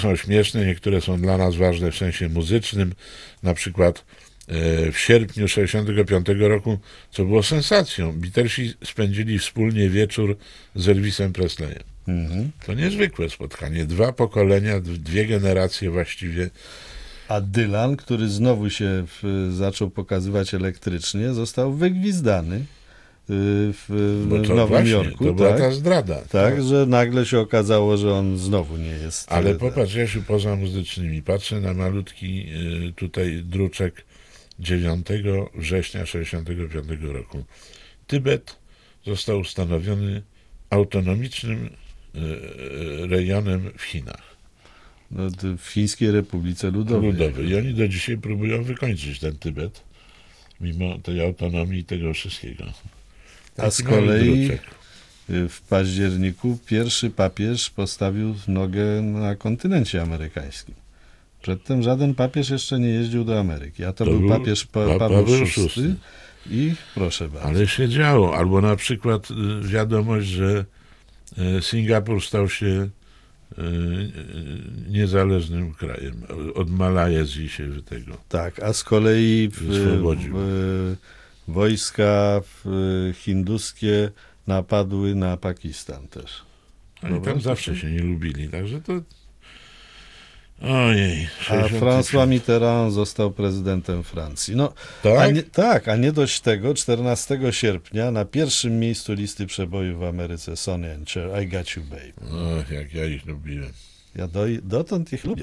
są śmieszne, niektóre są dla nas ważne w sensie muzycznym. Na przykład w sierpniu 1965 roku, co było sensacją, Beatlesi spędzili wspólnie wieczór z Elvisem Presleyem. To niezwykłe spotkanie. 2 pokolenia, 2 generacje właściwie. A Dylan, który znowu się zaczął pokazywać elektrycznie, został wygwizdany w Nowym właśnie, Jorku. To była ta zdrada. Tak, że nagle się okazało, że on znowu nie jest. Ale popatrz, Jasiu, poza muzycznymi. Patrzę na malutki tutaj druczek 9 września 1965 roku. Tybet został ustanowiony autonomicznym rejonem w Chinach. W Chińskiej Republice Ludowej. I oni do dzisiaj próbują wykończyć ten Tybet, mimo tej autonomii i tego wszystkiego. A z kolei w październiku pierwszy papież postawił nogę na kontynencie amerykańskim. Przedtem żaden papież jeszcze nie jeździł do Ameryki, a to był papież Paweł VI. I proszę bardzo. Ale się działo. Albo na przykład wiadomość, że Singapur stał się niezależnym krajem. Od Malajzji się tego. Tak, a z kolei wojska hinduskie napadły na Pakistan też. Oni tam zawsze się nie lubili, także to... Ojej. A François Mitterrand został prezydentem Francji. No, tak? A nie dość tego, 14 sierpnia na pierwszym miejscu listy przebojów w Ameryce Sonny and Cher, I Got You Babe. Jak ja ich lubiłem. Ja dotąd ich lubię.